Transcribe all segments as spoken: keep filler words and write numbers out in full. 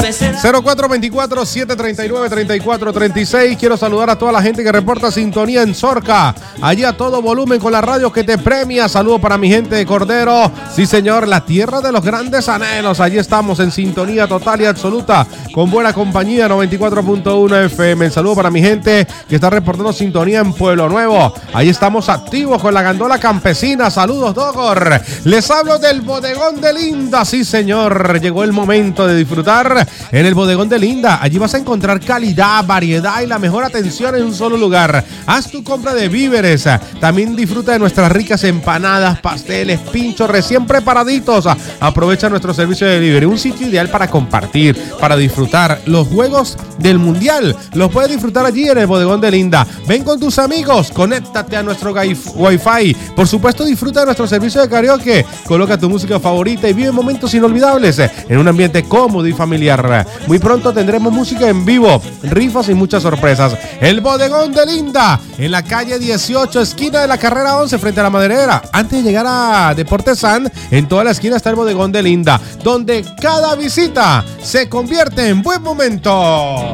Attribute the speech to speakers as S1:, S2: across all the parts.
S1: cero cuatro dos cuatro, siete tres nueve, tres cuatro tres seis. Quiero saludar a toda la gente que reporta sintonía en Zorca. Allí a todo volumen con la radio que te premia. Saludos para mi gente de Cordero. Sí, señor, la tierra de los grandes anhelos. Allí estamos en sintonía total y absoluta con buena compañía, noventa y cuatro punto uno F M. Saludos para mi gente que está reportando sintonía en Pueblo Nuevo. Ahí estamos activos con la gandola campesina. Saludos, Dogor. Les hablo del bodegón de Linda. Sí, señor, llegó el momento de disfrutar en el bodegón de Linda. Allí vas a encontrar calidad, variedad y la mejor atención en un solo lugar. Haz tu compra de víveres. También disfruta de nuestras ricas empanadas, pasteles, pinchos recién preparaditos. Aprovecha nuestro servicio de delivery. Un sitio ideal para compartir, para disfrutar los juegos del mundial. Los puedes disfrutar allí en el bodegón de Linda. Ven con tus amigos, conéctate a nuestro Wi-Fi. Por supuesto, disfruta de nuestro servicio de karaoke. Coloca tu música favorita y vive momentos inolvidables en un ambiente cómodo y familiar. Muy pronto tendremos música en vivo, rifas y muchas sorpresas. El bodegón de Linda, en la calle dieciocho, esquina de la carrera once, frente a la maderera. Antes de llegar a Deportes San, en toda la esquina está el bodegón de Linda, donde cada visita se convierte en buen momento.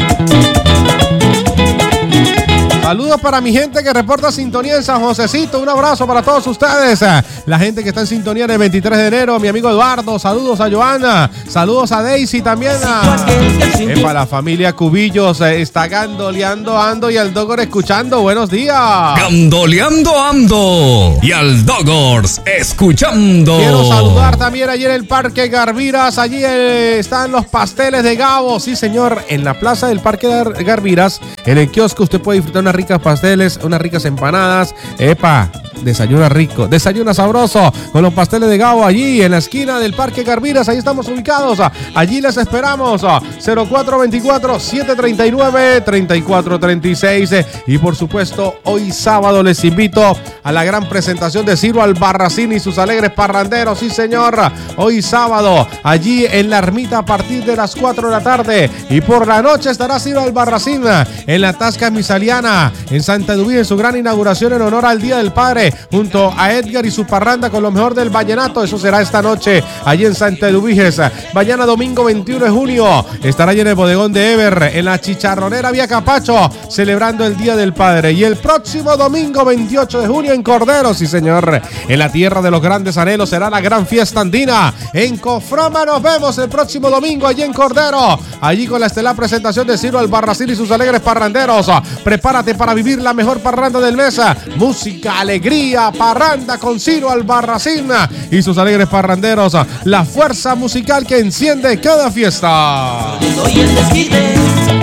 S1: Saludos para mi gente que reporta sintonía en San Josecito. Un abrazo para todos ustedes. La gente que está en sintonía en el veintitrés de enero. Mi amigo Eduardo. Saludos a Joana. Saludos a Daisy también. A... Para la familia Cubillos. Está gandoleando Ando y al Dogor escuchando. Buenos días.
S2: Gandoleando Ando y al Dogors escuchando.
S1: Quiero saludar también allí en el Parque Garviras. Allí eh, están los pasteles de Gabo. Sí, señor. En la plaza del Parque de Garviras, en el kiosco, usted puede disfrutar unas ricas pasteles, unas ricas empanadas. Epa, desayuna rico, desayuna sabroso con los pasteles de Gabo allí en la esquina del Parque Garviras. Ahí estamos ubicados. Allí les esperamos. cero cuatro dos cuatro, siete tres nueve, tres cuatro tres seis. Y por supuesto, hoy sábado les invito a la gran presentación de Ciro Albarracín y sus alegres parranderos. Sí, señor. Hoy sábado, allí en la ermita a partir de las cuatro de la tarde. Y por la noche estará Ciro Albarracín en la Tasca Misaliana, en Santa Eduvige, en su gran inauguración en honor al Día del Padre, junto a Edgar y su parranda con lo mejor del vallenato. Eso será esta noche allí en Santa Eduvige. Mañana domingo veintiuno de junio estará allí en el bodegón de Ever, en la Chicharronera Vía Capacho, celebrando el Día del Padre. Y el próximo domingo veintiocho de junio en Cordero, sí, señor, en la tierra de los grandes anhelos, será la gran fiesta andina en Coframa. Nos vemos el próximo domingo allí en Cordero, allí con la estelar presentación de Ciro Albarracín y sus alegres parranderos. Prepárate para vivir la mejor parranda del mes. Música, alegría, parranda con Ciro Albarracín y sus alegres parranderos. La fuerza musical que enciende cada fiesta.
S3: Soy el desquite,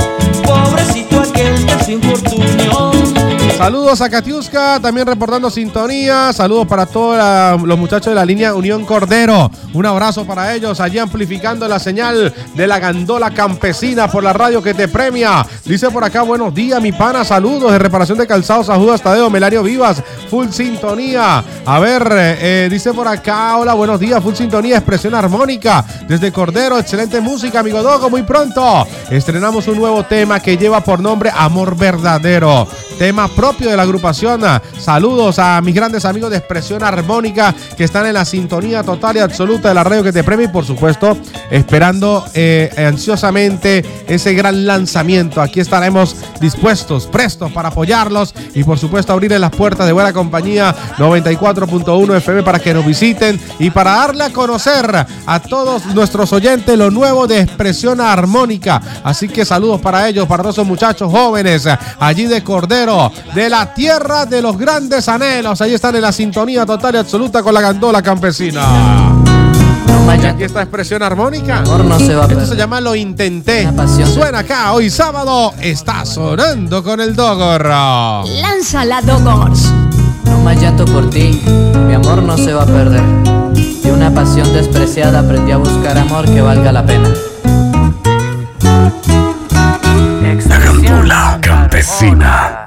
S3: pobrecito aquel que se infortunio.
S1: Saludos a Katiuska, también reportando sintonía. Saludos para todos la, los muchachos de la línea Unión Cordero. Un abrazo para ellos, allí amplificando la señal de la gandola campesina por la radio que te premia. Dice por acá, buenos días, mi pana. Saludos de reparación de calzados, Ajudas Tadeo, Melario Vivas. Full sintonía. A ver, eh, dice por acá, hola, buenos días, full sintonía, expresión armónica. Desde Cordero, excelente música, amigo Dogo. Muy pronto estrenamos un nuevo tema que lleva por nombre Amor Verdadero. Tema propio de la agrupación. Saludos a mis grandes amigos de Expresión Armónica que están en la sintonía total y absoluta de la radio que te premia, y por supuesto esperando eh, ansiosamente ese gran lanzamiento. Aquí estaremos dispuestos, prestos para apoyarlos y por supuesto abrirles las puertas de buena compañía noventa y cuatro punto uno F M para que nos visiten y para darle a conocer a todos nuestros oyentes lo nuevo de Expresión Armónica. Así que saludos para ellos, para todos esos muchachos jóvenes allí de Cordero, de la tierra de los grandes anhelos. Ahí están en la sintonía total y absoluta con la gandola campesina. Y aquí está Expresión Armónica.
S4: No se va a
S1: Esto se llama Lo Intenté. Suena acá hoy sábado. Está sonando con el Dogor.
S5: Lánzala, Dogors.
S4: No más llanto por ti, mi amor no se va a perder. De una pasión despreciada aprendí a buscar amor que valga la pena.
S2: La gandola campesina.